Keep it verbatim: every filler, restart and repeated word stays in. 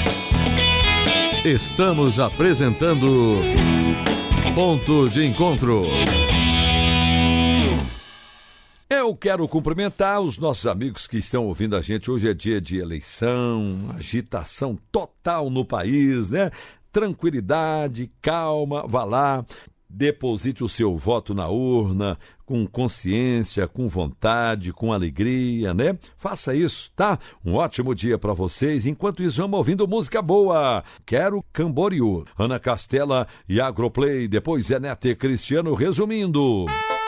Estamos apresentando Ponto de Encontro. Eu quero cumprimentar os nossos amigos que estão ouvindo a gente. Hoje é dia de eleição, agitação total no país, né? Tranquilidade, calma, vá lá, deposite o seu voto na urna com consciência, com vontade, com alegria, né? Faça isso, tá? Um ótimo dia para vocês. Enquanto isso, vamos ouvindo música boa. Quero Camboriú, Ana Castela e Agroplay. Depois é Nete Cristiano resumindo.